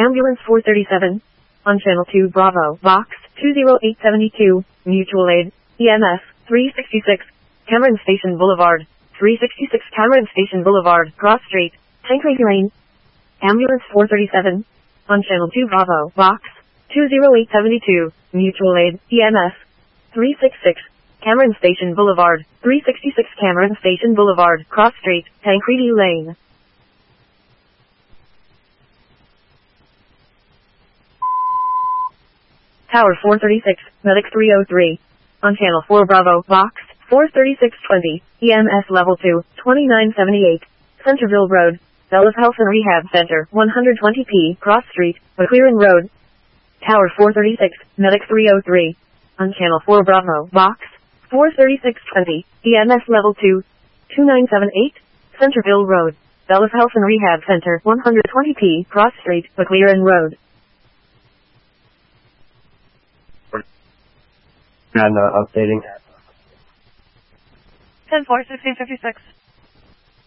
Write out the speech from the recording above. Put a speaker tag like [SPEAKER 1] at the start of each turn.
[SPEAKER 1] Ambulance 437. On Channel 2 Bravo, Box 20872, Mutual Aid, EMS 366, Cameron Station Boulevard, 366 Cameron Station Boulevard, Cross Street, Tancredi Lane. Ambulance 437. On Channel 2 Bravo, Box 20872, Mutual Aid, EMS 366, Cameron Station Boulevard, 366 Cameron Station Boulevard, Cross Street, Tancredi Lane. Tower 436, Medic 303. On Channel 4 Bravo, Box 43620, EMS Level 2, 2978, Centerville Road, Bellas Health and Rehab Center, 120P, Cross Street, McLearen Road. Tower 436, Medic 303. On Channel 4 Bravo, Box 43620, EMS Level 2, 2978, Centerville Road, Bellas Health and Rehab Center, 120P, Cross Street, McLearen Road.
[SPEAKER 2] And updating.
[SPEAKER 3] 10-4, 1656.